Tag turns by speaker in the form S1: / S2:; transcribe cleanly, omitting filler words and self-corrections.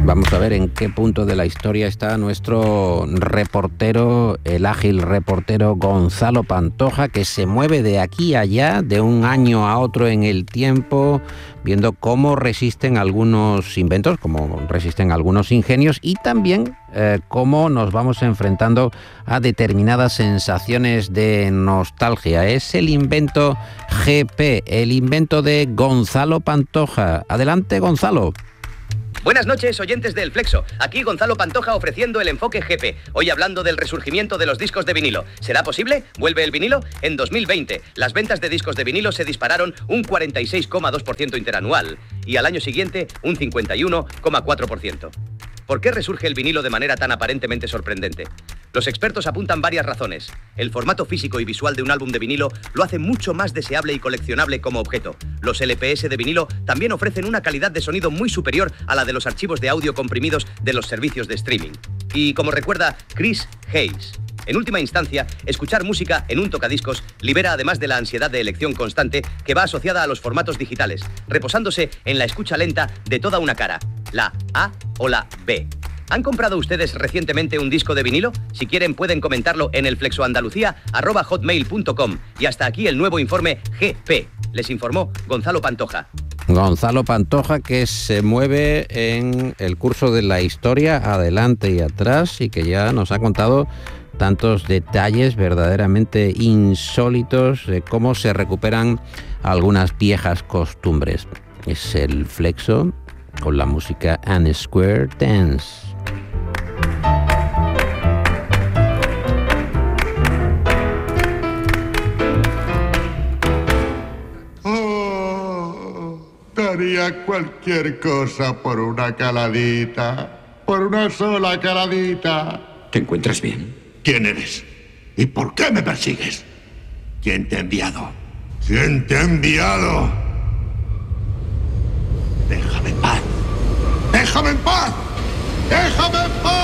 S1: Vamos a ver en qué punto de la historia está nuestro reportero, el ágil reportero Gonzalo Pantoja, que se mueve de aquí a allá, de un año a otro en el tiempo, viendo cómo resisten algunos inventos, cómo resisten algunos ingenios y también cómo nos vamos enfrentando a determinadas sensaciones de nostalgia. Es el invento GP, el invento de Gonzalo Pantoja. Adelante, Gonzalo.
S2: Buenas noches, oyentes del Flexo. Aquí Gonzalo Pantoja ofreciendo el enfoque GP. Hoy hablando del resurgimiento de los discos de vinilo. ¿Será posible? ¿Vuelve el vinilo? En 2020, las ventas de discos de vinilo se dispararon un 46,2% interanual y al año siguiente un 51,4%. ¿Por qué resurge el vinilo de manera tan aparentemente sorprendente? Los expertos apuntan varias razones. El formato físico y visual de un álbum de vinilo lo hace mucho más deseable y coleccionable como objeto. Los LPS de vinilo también ofrecen una calidad de sonido muy superior a la de los archivos de audio comprimidos de los servicios de streaming. Y como recuerda Chris Hayes, en última instancia, escuchar música en un tocadiscos libera además de la ansiedad de elección constante que va asociada a los formatos digitales, reposándose en la escucha lenta de toda una cara, la A o la B. ¿Han comprado ustedes recientemente un disco de vinilo? Si quieren pueden comentarlo en el flexoandalucía@hotmail.com. Y hasta aquí el nuevo informe GP. Les informó Gonzalo Pantoja.
S1: Gonzalo Pantoja, que se mueve en el curso de la historia adelante y atrás y que ya nos ha contado tantos detalles verdaderamente insólitos de cómo se recuperan algunas viejas costumbres. Es el Flexo con la música and Square Dance.
S3: Daría cualquier cosa por una caladita, por una sola caladita.
S4: ¿Te encuentras bien?
S3: ¿Quién eres? ¿Y por qué me persigues? ¿Quién te ha enviado? ¿Quién te ha enviado? Déjame en paz. ¡Déjame en paz! ¡Déjame en paz!